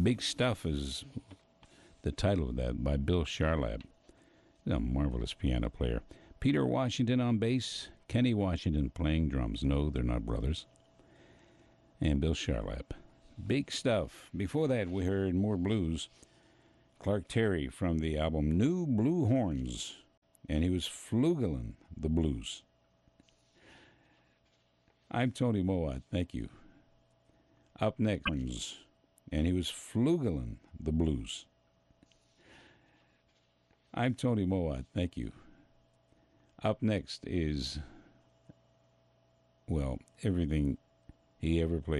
Big Stuff is the title of that, by Bill Charlap. He's a marvelous piano player. Peter Washington on bass, Kenny Washington playing drums. No, they're not brothers. And Bill Charlap. Big Stuff. Before that, we heard more blues. Clark Terry from the album New Blue Horns, and he was flugelin' the blues. I'm Tony Mowat. Thank you. Up next, and he was flugelin' the blues. I'm Tony Mowat. Thank you. Up next is, well, everything he ever played.